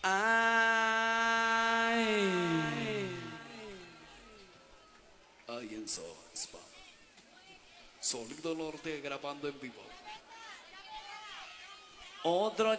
Ayenso, spa. Sólido norte grabando en vivo. Otro